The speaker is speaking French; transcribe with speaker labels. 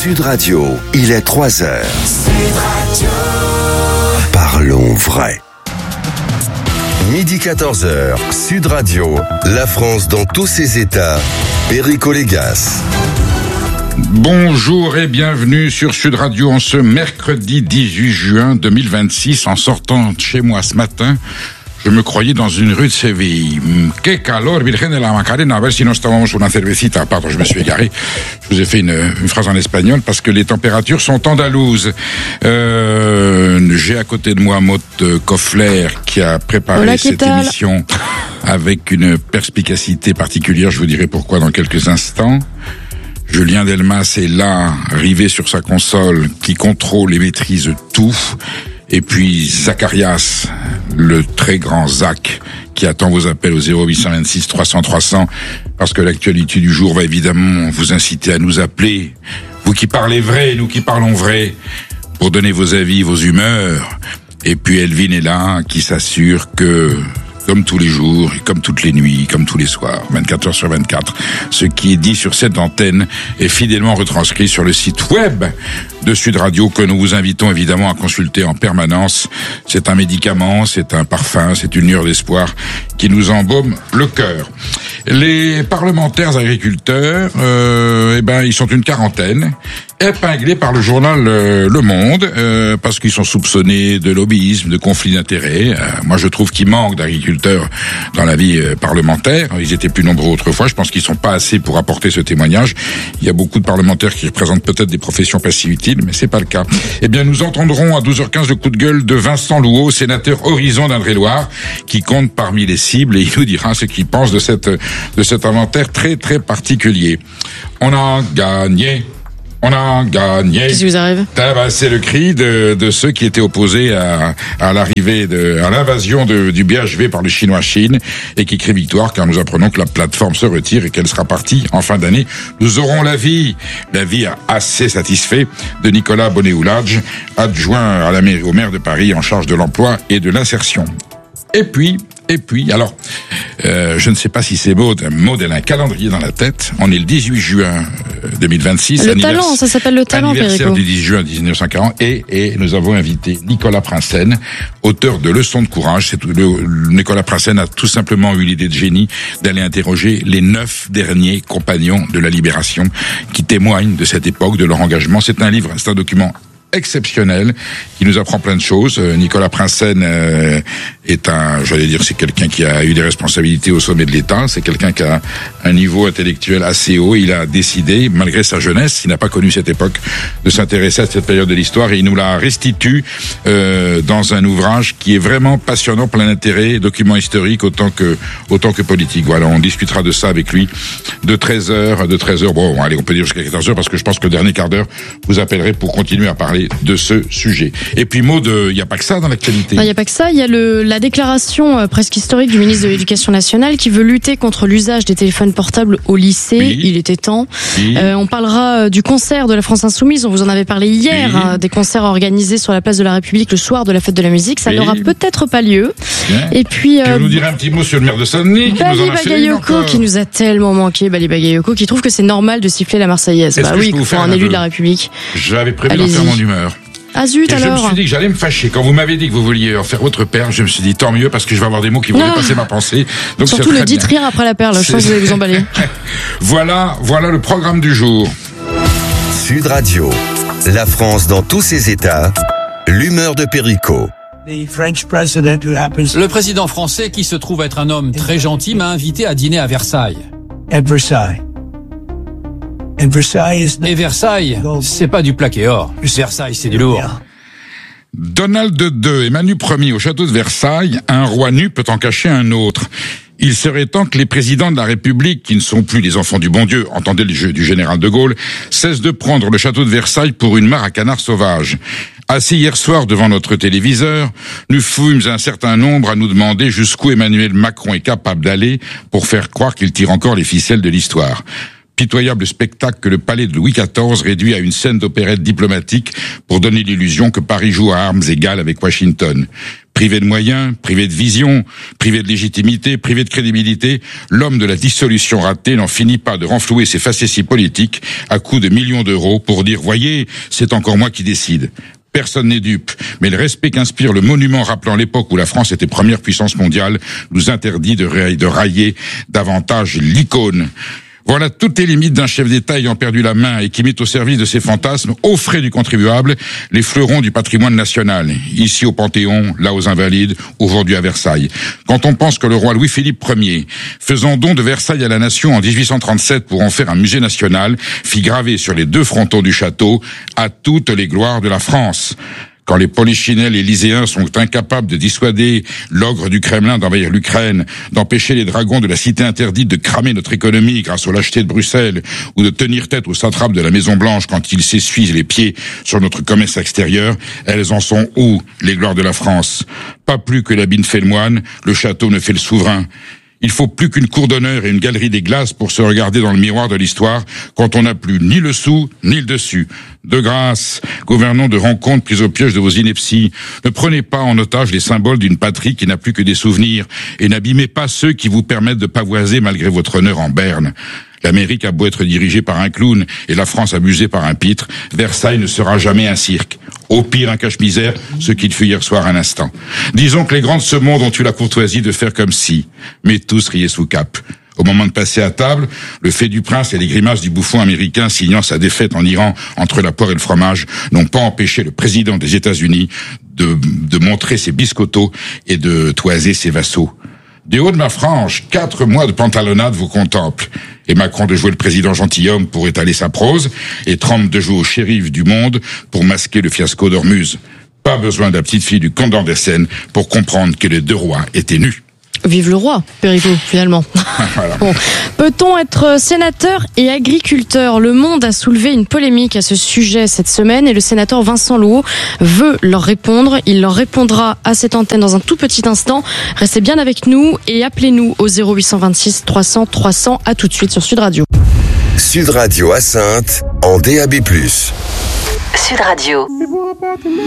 Speaker 1: Sud Radio, il est 3h. Sud Radio. Parlons vrai. Midi 14h, Sud Radio, la France dans tous ses états, Perico Légas.
Speaker 2: Bonjour et bienvenue sur Sud Radio en ce mercredi 18 juin 2026. En sortant de chez moi ce matin, je me croyais dans une rue de Séville. Que calor, Virgen de la Macarena, a ver si nos tomamos una cervecita. Pardon, je me suis égaré. Je vous ai fait une phrase en espagnol parce que les températures sont andalouses. J'ai à côté de moi Maud Koffler qui a préparé cette émission avec une perspicacité particulière. Je vous dirai pourquoi dans quelques instants. Julien Delmas est là, rivé sur sa console, qui contrôle et maîtrise tout. Et puis Zacharias, le très grand Zach, qui attend vos appels au 0826 300 300, parce que l'actualité du jour va évidemment vous inciter à nous appeler. Vous qui parlez vrai, nous qui parlons vrai, pour donner vos avis, vos humeurs. Et puis Elvin est là, qui s'assure que, comme tous les jours, et comme toutes les nuits, comme tous les soirs, 24 heures sur 24, ce qui est dit sur cette antenne est fidèlement retranscrit sur le site web de Sud Radio, que nous vous invitons évidemment à consulter en permanence. C'est un médicament, c'est un parfum, c'est une lueur d'espoir qui nous embaume le cœur. Les parlementaires agriculteurs, ils sont une quarantaine, épinglés par le journal Le Monde, parce qu'ils sont soupçonnés de lobbyisme, de conflit d'intérêts. Moi, je trouve qu'il manque d'agriculteurs dans la vie parlementaire. Ils étaient plus nombreux autrefois. Je pense qu'ils sont pas assez pour apporter ce témoignage. Il y a beaucoup de parlementaires qui représentent peut-être des professions passives utiles, mais c'est pas le cas. Eh bien, nous entendrons à 12h15 le coup de gueule de Vincent Louot, sénateur Horizon d'Indre-et-Loire, qui compte parmi les cibles, et il nous dira ce qu'il pense de cet inventaire très très particulier. On a gagné. On a gagné.
Speaker 3: Qu'est-ce qui vous arrive ?
Speaker 2: C'est le cri de ceux qui étaient opposés à l'invasion du BHV par les Chinois Chine, et qui crient victoire car nous apprenons que la plateforme se retire et qu'elle sera partie en fin d'année. Nous aurons l'avis assez satisfait de Nicolas Bonnet-Oulage, adjoint au maire de Paris en charge de l'emploi et de l'insertion. Et puis, alors, je ne sais pas si c'est Maud, elle a un calendrier dans la tête. On est le 18 juin 2026.
Speaker 3: Le talent, ça s'appelle le talent,
Speaker 2: anniversaire
Speaker 3: Perico.
Speaker 2: du 10 juin 1940. Et nous avons invité Nicolas Prinsen, auteur de Leçons de courage. Nicolas Prinsen a tout simplement eu l'idée de génie d'aller interroger les 9 derniers compagnons de la Libération qui témoignent de cette époque, de leur engagement. C'est un document exceptionnel, qui nous apprend plein de choses. Nicolas Prinsen c'est quelqu'un qui a eu des responsabilités au sommet de l'État. C'est quelqu'un qui a un niveau intellectuel assez haut. Il a décidé, malgré sa jeunesse, il n'a pas connu cette époque, de s'intéresser à cette période de l'histoire, et il nous la restitue dans un ouvrage qui est vraiment passionnant, plein d'intérêt, document historique autant que politique. Voilà, on discutera de ça avec lui de 13h. Bon, allez, on peut dire jusqu'à 14h, parce que je pense que le dernier quart d'heure, vous appellerez pour continuer à parler de ce sujet. Et puis Maud, il n'y a pas que ça dans l'actualité.
Speaker 3: Il n'y a pas que ça, il y a la déclaration presque historique du ministre de l'Éducation nationale qui veut lutter contre l'usage des téléphones portables au lycée. Oui. Il était temps. Oui. On parlera du concert de la France Insoumise, on vous en avait parlé hier, des concerts organisés sur la place de la République le soir de la fête de la musique. Ça n'aura peut-être pas lieu. Bien. Et puis... Tu
Speaker 2: nous dirais un petit mot sur le maire de Saint-Denis qui nous en a fait une encore.
Speaker 3: Qui nous a tellement manqué, Bali Bagayoko, qui trouve que c'est normal de siffler la Marseillaise. Pour un élu de la République.
Speaker 2: J'avais prévu d'en faire mon humeur.
Speaker 3: Ah zut, alors.
Speaker 2: Je me suis dit que j'allais me fâcher. Quand vous m'avez dit que vous vouliez en faire votre perle, je me suis dit tant mieux, parce que je vais avoir des mots qui vont dépasser ma pensée. Donc
Speaker 3: surtout le dites rire après la perle, je pense que vous allez vous emballer.
Speaker 2: Voilà le programme du jour.
Speaker 1: Sud Radio, la France dans tous ses états, l'humeur de Perico.
Speaker 4: Le président français, qui se trouve être un homme très gentil, m'a invité à dîner à Versailles. Et Versailles, c'est pas du plaqué or. Versailles, c'est du lourd.
Speaker 2: Donald II et Manu Ier au château de Versailles, un roi nu peut en cacher un autre. Il serait temps que les présidents de la République, qui ne sont plus les enfants du bon Dieu, entendez le jeu du général de Gaulle, cessent de prendre le château de Versailles pour une mare à canards sauvages. Assis hier soir devant notre téléviseur, nous fûmes un certain nombre à nous demander jusqu'où Emmanuel Macron est capable d'aller pour faire croire qu'il tire encore les ficelles de l'histoire. Pitoyable spectacle que le palais de Louis XIV réduit à une scène d'opérette diplomatique pour donner l'illusion que Paris joue à armes égales avec Washington. Privé de moyens, privé de vision, privé de légitimité, privé de crédibilité, l'homme de la dissolution ratée n'en finit pas de renflouer ses facéties politiques à coups de millions d'euros pour dire « Voyez, c'est encore moi qui décide ». Personne n'est dupe, mais le respect qu'inspire le monument rappelant l'époque où la France était première puissance mondiale nous interdit de railler davantage l'icône. Voilà toutes les limites d'un chef d'État ayant perdu la main et qui met au service de ses fantasmes, aux frais du contribuable, les fleurons du patrimoine national. Ici au Panthéon, là aux Invalides, aujourd'hui à Versailles. Quand on pense que le roi Louis-Philippe Ier, faisant don de Versailles à la nation en 1837 pour en faire un musée national, fit graver sur les 2 frontons du château « À toutes les gloires de la France ». Quand les polichinelles et lycéens sont incapables de dissuader l'ogre du Kremlin d'envahir l'Ukraine, d'empêcher les dragons de la cité interdite de cramer notre économie grâce aux lâchetés de Bruxelles, ou de tenir tête aux satrapes de la Maison-Blanche quand ils s'essuient les pieds sur notre commerce extérieur, elles en sont où, les gloires de la France? Pas plus que l'habit ne fait le moine, le château ne fait le souverain. Il faut plus qu'une cour d'honneur et une galerie des glaces pour se regarder dans le miroir de l'histoire quand on n'a plus ni le sou, ni le dessus. De grâce, gouvernons de rencontres prises au piège de vos inepties. Ne prenez pas en otage les symboles d'une patrie qui n'a plus que des souvenirs et n'abîmez pas ceux qui vous permettent de pavoiser malgré votre honneur en berne. L'Amérique a beau être dirigée par un clown et la France abusée par un pitre, Versailles ne sera jamais un cirque. Au pire, un cache-misère, ce qu'il fut hier soir un instant. Disons que les grands de ce monde ont eu la courtoisie de faire comme si, mais tous riaient sous cap. Au moment de passer à table, le fait du prince et les grimaces du bouffon américain signant sa défaite en Iran entre la poire et le fromage n'ont pas empêché le président des États-Unis de montrer ses biscottos et de toiser ses vassaux. Du haut de ma frange, 4 mois de pantalonnade vous contemplent. Et Macron de jouer le président gentilhomme pour étaler sa prose, et Trump de jouer au shérif du monde pour masquer le fiasco d'Ormuz. Pas besoin de la petite fille du comte d'Andersen pour comprendre que les 2 rois étaient nus.
Speaker 3: Vive le roi, Perico, finalement. Voilà. Bon. Peut-on être sénateur et agriculteur? Le Monde a soulevé une polémique à ce sujet cette semaine et le sénateur Vincent Louot veut leur répondre. Il leur répondra à cette antenne dans un tout petit instant. Restez bien avec nous et appelez-nous au 0826 300 300. À tout de suite sur Sud Radio.
Speaker 1: Sud Radio à Saintes en DAB+.
Speaker 5: Sud Radio.